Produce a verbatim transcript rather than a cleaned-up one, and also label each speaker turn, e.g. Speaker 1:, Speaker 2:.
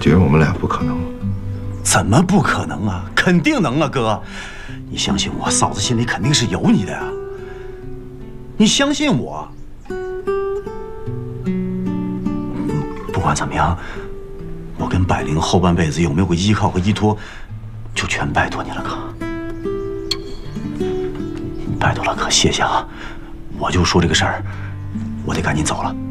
Speaker 1: 觉得我们俩不可能。
Speaker 2: 怎么不可能啊？肯定能啊，哥！你相信我，嫂子心里肯定是有你的呀。你相信我。不管怎么样，我跟百灵后半辈子有没有个依靠和依托，就全拜托你了，哥。拜托了，哥，谢谢啊！我就说这个事儿，我得赶紧走了。